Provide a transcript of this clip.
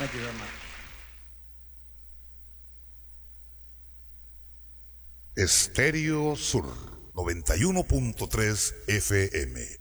Thank you very much. Estéreo Sur 91.3 FM.